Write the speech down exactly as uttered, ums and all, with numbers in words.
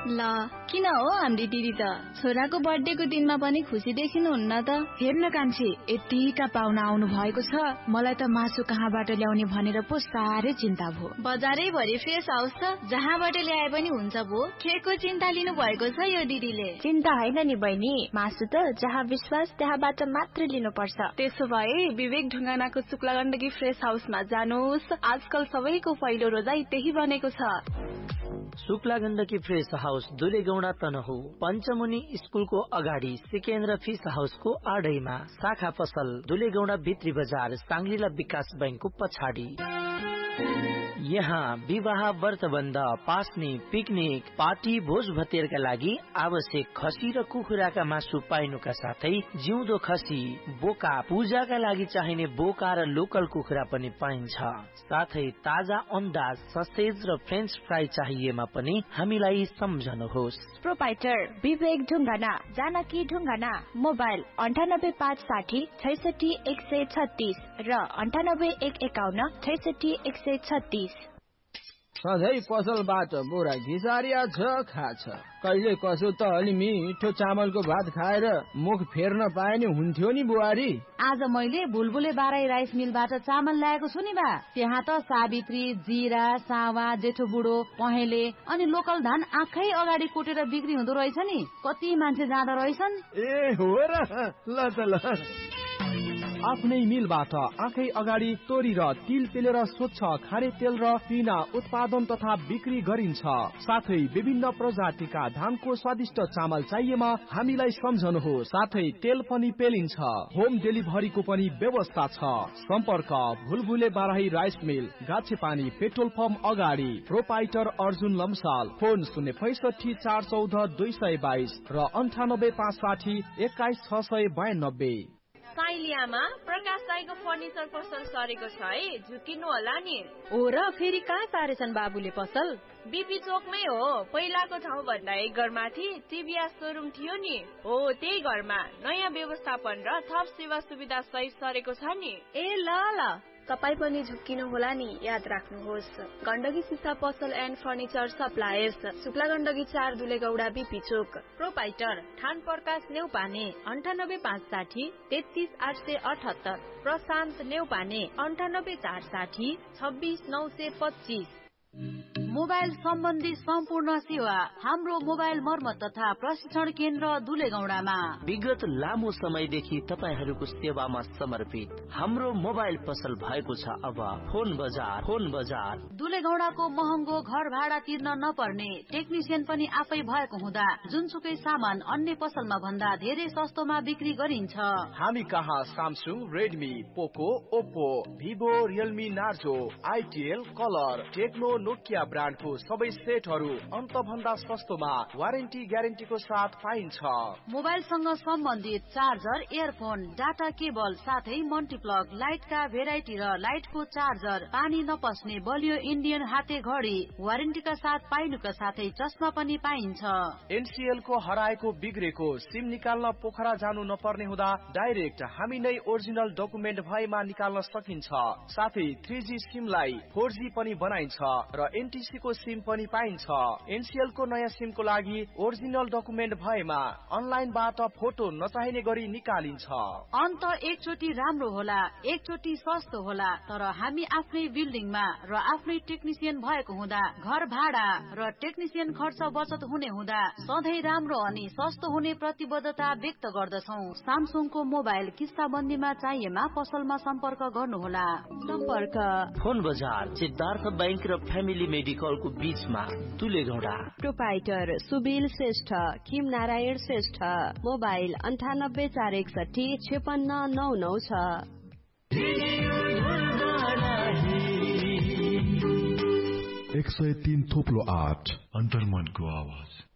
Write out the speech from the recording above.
ल किन हो हाम्री दिदी त छोराको बर्थडेको दिनमा पनि खुसी देखिनुहुन्न त। हेर्न कान्छी, यतिका पाहुना आउनु भएको छ, मलाई त मासु कहाँबाट ल्याउने भनेर पो साह्रै चिन्ता भयो। बजारै भरि फ्रेस हाउस छ, जहाँबाट ल्याए पनि हुन्छ भो। केको चिन्ता लिनु भएको छ यो दिदीले? चिन्ता होइन नि बहिनी, मासु त जहाँ विश्वास त्यहाँबाट मात्रै लिनुपर्छ। त्यसो भए विवेक ढुङ्गानाको शुक्ला गण्डकी फ्रेस हाउसमा जानुहोस्। आजकल सबैको पहिलो रोजाई त्यही बनेको छ। शुक्ला गण्डकी फ्रेस हाउस दुलेगौडा तनहु पञ्चमुनि स्कुलको अगाडि सिकेन्द्र फिस हाउसको आडैमा, शाखा पसल दुलेगौडा भित्री बजार सांग्रिला विकास बैंकको पछाडि। यहाँ विवाह, व्रतबन्ध, पास्नी, पिकनिक, पार्टी, भोज भतेरका लागि आवश्यक खसी र कुखुराका मासु पाइनुका साथै जिउँदो खसी, बोका, पूजाका लागि चाहिने बोका र लोकल कुखुरा पनि पाइन्छ। साथै ताजा अन्डा, ससेज र फ्रेन्च फ्राई चाहिएमा पनि हामीलाई सम्झनुहोस्। प्रोपाइटर विवेक ढुङ्गाना, जानकी ढुङ्गाना। मोबाइल अन्ठानब्बे पाँच साठी छैसठी एक सय छत्तीस र अन्ठानब्बे एक एकाउन्न छैसठी एक सय छत्तीस। सधैँ पसलबाट बोरा घिसारिया छ खाछ, कहिले कसो त अलि मिठो चामलको भात खाएर मुख फेर्न पाए नि हुन्थ्यो नि बुहारी। आज मैले बुलबुले बाराई राइस मिलबाट चामल ल्याएको छु नि बा। त्यहाँ त सावित्री, जिरा, सावा, जेठो बुढो, पहेँले अनि लोकल धान आँखै अगाडि कुटेर बिक्री हुँदो रहेछ नि। कति मान्छे जाँदो रहेछन्। ए हो र, ल त ल। आफ्नै मिलबाट आँखै अगाडि तोरी र तिल पेलेर स्वच्छ खारे तेल र पिना उत्पादन तथा बिक्री गरिन्छ। साथै विभिन्न प्रजातिका धानको स्वादिष्ट चामल चाहिएमा हामीलाई सम्झनुहोस्। साथै तेल पनि पेलिन्छ। होम डेलिभरीको पनि व्यवस्था छ। सम्पर्क भुलभुले Barahi rice mill, गाछेपानी petrol pump अगाडि। प्रोपाइटर अर्जुन लम्साल। फोन शून्य पैसठी चार चौध दुई सय बाइस र अन्ठानब्बे पाँच साठी एक्काइस छ सय बयानब्बे। साइलियामा प्रकाश दाईको फर्निचर पसल सरेको छ है, झुकिनु होला नि। हो र, फेरि कहाँ सारेछन् बाबुले पसल? बीपी चोकमै हो। पहिलाको ठाउँ भन्दा एक घर माथि टिभीएस शोरूम थियो नि, हो त्यही घरमा नयाँ व्यवस्थापन र थप सेवा सुविधा सहित सरेको छ नि। ए ल ल, तपाई पनि झुक्किनु होला नि, याद राख्नुहोस्। गण्डकी सिसा पसल and furniture suppliers, Shukla Gandaki चार दुलेगौडा बीपी चोक। प्रोपाइटर ठान प्रकाश नेउपाने अन्ठानब्बे पाँच साठी तेत्तीस आठ सय अठहत्तर। प्रशान्त नेउपाने अन्ठानब्बे चार साठी छब्बीस नौ सय पच्चीस। मोबाइल सम्बन्धी सम्पूर्ण सेवा हाम्रो मोबाइल मर्मत तथा प्रशिक्षण केन्द्र दुलेगौडामा। विगत लामो समयदेखि तपाईहरूको सेवामा समर्पित हाम्रो मोबाइल पसल भएको छ अब फोन बजार। फोन बजार दुलेगौडाको महँगो घर भाडा तिर्न नपर्ने, टेक्निसियन पनि आफै भएको हुँदा जुनसुकै सामान अन्य पसलमा भन्दा धेरै सस्तोमा बिक्री गरिन्छ। हामी कहाँ सामसुङ, रेडमी, पोको, Oppo, Vivo, Realme, Narzo, आइटिएल, colour, Tecno, Nokia ब्रान्डको सबै सेटहरू अन्त भन्दा सस्तोमा वारेन्टी ग्यारेन्टीको साथ पाइन्छ। मोबाइलसँग सम्बन्धित चार्जर, इयरफोन, डाटा केबल साथै मल्टिप्लग, लाइटका भेराइटी र लाइटको चार्जर, पानी नपस्ने बलियो इन्डियन हाते घडी वारेन्टीका साथ पाइनुका साथै चस्मा पनि पाइन्छ। एनसीएल को हराएको बिग्रेको सिम निकाल्न पोखरा जानु नपर्ने हुँदा डाइरेक्ट हामी नै ओरिजिनल डकुमेन्ट भएमा निकाल्न सकिन्छ। साथै थ्री जी सिमलाई फोर जी पनि बनाइन्छ र एनटीसी को सिम पनि पाइन्छ। एनसीएल को नयाँ सिमको लागि ओरिजिनल डकुमेन्ट भएमा अनलाइनबाट फोटो नचाहिने गरी निकालिन्छ। अन्त एकचोटि राम्रो होला, एकचोटि सस्तो होला, तर हामी आफ्नै बिल्डिङमा र आफ्नै टेक्निसियन भएको हुँदा घर भाडा र टेक्निसियन खर्च बचत हुने हुँदा सधैँ राम्रो अनि सस्तो हुने प्रतिबद्धता व्यक्त गर्दछौँ। सामसुङको मोबाइल किस्ताबन्दीमा चाहिएमा पसलमा सम्पर्क गर्नुहोला। सम्पर्क फोन बजार सिद्धार्थ बैंक र फ्यामिली मेडिकल को बीचमा दुलेगौडा। प्रोपाइटर सुबिल श्रेष्ठ, किम नारायण श्रेष्ठ। मोबाइल अन्ठानब्बे चार एकसठी छेपन्न नौ नौ छ। एक सय तीन थोप्लो आठ अन्तर्मनको आवाज।